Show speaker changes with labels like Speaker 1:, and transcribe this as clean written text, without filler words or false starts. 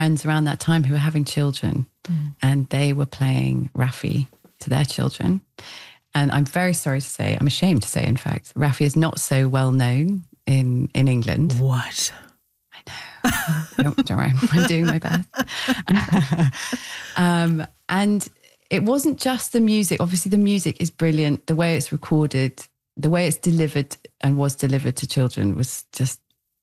Speaker 1: friends around that time who were having children, and they were playing Raffi to their children. And I'm very sorry to say, I'm ashamed to say, in fact, Raffi is not so well known in England.
Speaker 2: What?
Speaker 1: Don't worry, I'm doing my best. And it wasn't just the music. Obviously, the music is brilliant. The way it's recorded, the way it's delivered and was delivered to children was just